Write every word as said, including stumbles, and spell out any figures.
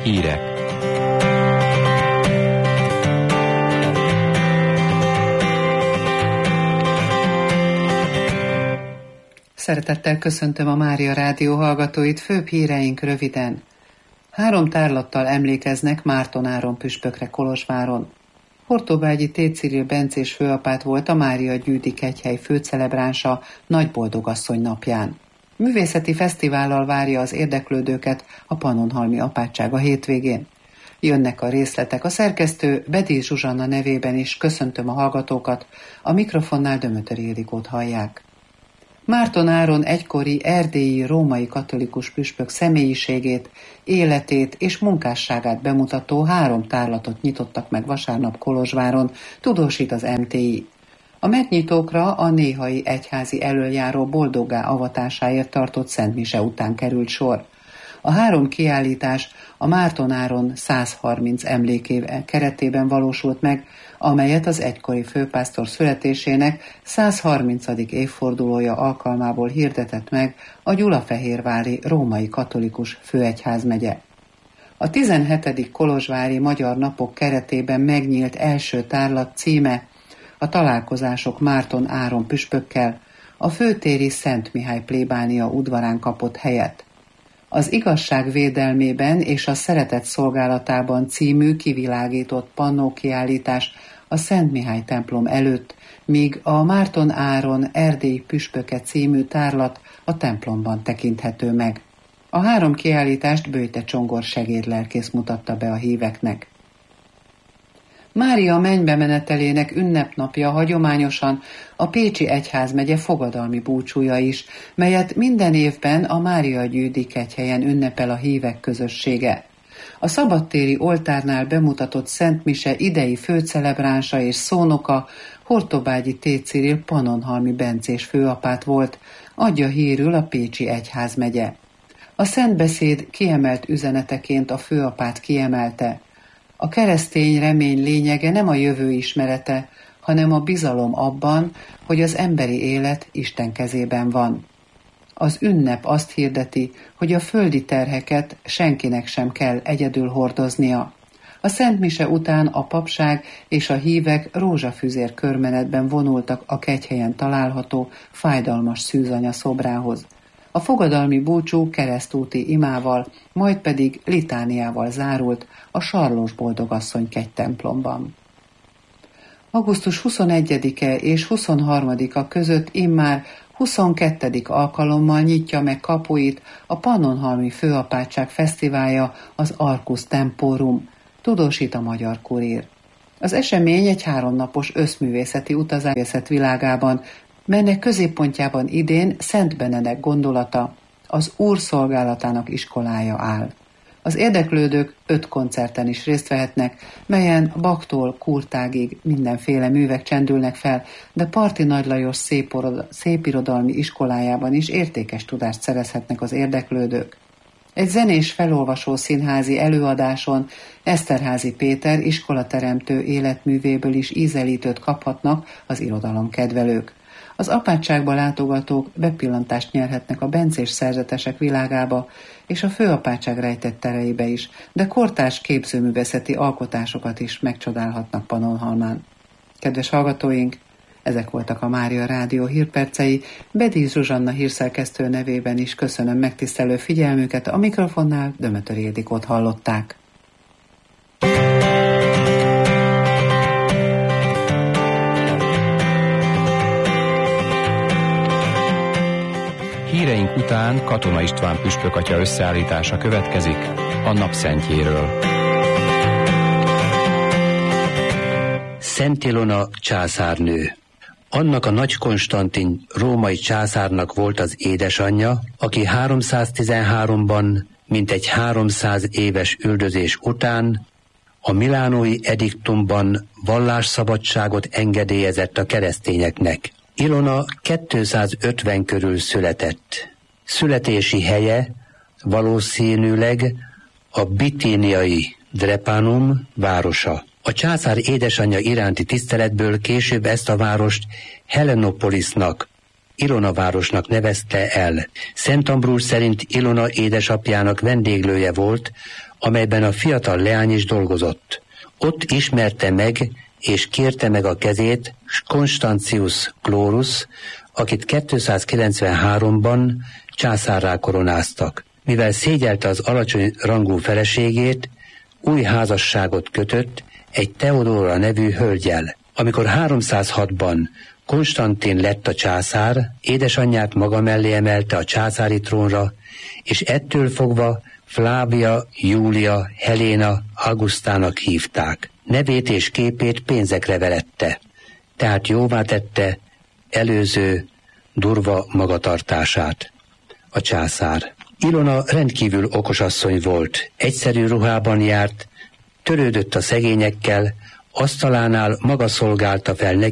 Hírek. Szeretettel köszöntöm a Mária Rádió hallgatóit, főbb híreink röviden. Három tárlattal emlékeznek Márton Áron püspökre Kolozsváron. Hortobágyi T. Cyril bencés főapát volt a Mária Gyűjdi kegyhely főcelebránsa Nagyboldogasszony napján. Művészeti fesztivállal várja az érdeklődőket a Pannonhalmi apátság a hétvégén. Jönnek a részletek. A szerkesztő Bedély Zsuzsanna nevében is köszöntöm a hallgatókat, a mikrofonnál Dömötöri Ildikót hallják. Márton Áron egykori erdélyi római katolikus püspök személyiségét, életét és munkásságát bemutató három tárlatot nyitottak meg vasárnap Kolozsváron, tudósít az em té i. A megnyitókra a néhai egyházi elöljáró boldoggá avatásáért tartott szentmise után került sor. A három kiállítás a Márton Áron százharminc emlékév keretében valósult meg, amelyet az egykori főpásztor születésének százharmincadik évfordulója alkalmából hirdetett meg a gyulafehérvári római katolikus főegyházmegye. A tizenhetedik kolozsvári Magyar Napok keretében megnyílt első tárlat címe a Találkozások Márton Áron püspökkel, a főtéri Szent Mihály plébánia udvarán kapott helyet. Az igazság védelmében és a szeretet szolgálatában című kivilágított pannókiállítás a Szent Mihály templom előtt, míg a Márton Áron Erdély püspöke című tárlat a templomban tekinthető meg. A három kiállítást Böjte Csongor segédlelkész mutatta be a híveknek. Mária mennybe menetelének ünnepnapja hagyományosan a Pécsi Egyházmegye fogadalmi búcsúja is, melyet minden évben a Mária Gyűjdi kegyhelyen ünnepel a hívek közössége. A szabadtéri oltárnál bemutatott szentmise idei főcelebránsa és szónoka Hortobágyi T. Cyril pannonhalmi bencés főapát volt, adja hírül a Pécsi Egyházmegye. A szentbeszéd kiemelt üzeneteként a főapát kiemelte: a keresztény remény lényege nem a jövő ismerete, hanem a bizalom abban, hogy az emberi élet Isten kezében van. Az ünnep azt hirdeti, hogy a földi terheket senkinek sem kell egyedül hordoznia. A szentmise után a papság és a hívek rózsafüzér körmenetben vonultak a kegyhelyen található fájdalmas szűzanya szobrához. A fogadalmi búcsú keresztúti imával, majd pedig litániával zárult a Sarlós Boldogasszony kegytemplomban. augusztus huszonegyedike és huszonharmadika között immár huszonkettedik alkalommal nyitja meg kapuit a Pannonhalmi Főapátság Fesztiválja, az Arcus Temporum, tudósít a Magyar Kurír. Az esemény egy háromnapos összművészeti utazás világában, melynek középpontjában idén Szent Benedek gondolata, az Úr szolgálatának iskolája áll. Az érdeklődők öt koncerten is részt vehetnek, melyen Bachtól Kurtágig mindenféle művek csendülnek fel, de Parti Nagy Lajos szépirodalmi iskolájában is értékes tudást szerezhetnek az érdeklődők. Egy zenés felolvasó színházi előadáson Eszterházy Péter iskolateremtő életművéből is ízelítőt kaphatnak az irodalomkedvelők. Az apátságba látogatók bepillantást nyerhetnek a bencés szerzetesek világába és a főapátság rejtett tereibe is, de kortárs képzőművészeti alkotásokat is megcsodálhatnak Pannonhalmán. Kedves hallgatóink, ezek voltak a Mária Rádió hírpercei. Bedély Zsuzsanna hírszerkesztő nevében is köszönöm megtisztelő figyelmüket, a mikrofonnál Dömötöri Ildikót hallották. Híreink után Katona István püspök atya összeállítása következik a napszentjéről. Szent Ilona császárnő. Annak a Nagy Konstantin római császárnak volt az édesanyja, aki háromszáztizenháromban, mintegy háromszáz éves üldözés után a milánói ediktumban vallásszabadságot engedélyezett a keresztényeknek. Ilona kétszázötven körül született. Születési helye valószínűleg a bitíniai Drepanum városa. A császár édesanyja iránti tiszteletből később ezt a várost Helenopolisnak, Ilona városnak nevezte el. Szent Ambrus szerint Ilona édesapjának vendéglője volt amelyben a fiatal leány is dolgozott. Ott ismerte meg és kérte meg a kezét Constantius Chlorus, akit kétszázkilencvenháromban császárrá koronáztak. Mivel szégyelte az alacsony rangú feleségét, új házasságot kötött egy Theodóra nevű hölggyel. Amikor háromszázhatban Konstantin lett a császár, édesanyját maga mellé emelte a császári trónra, és ettől fogva Flávia Júlia Helena Augustának hívták. Nevét és képét pénzekre verette, tehát jóvá tette előző durva magatartását. A császár. Ilona rendkívül okos asszony volt, egyszerű ruhában járt, törődött a szegényekkel, asztalánál maga szolgálta fel neki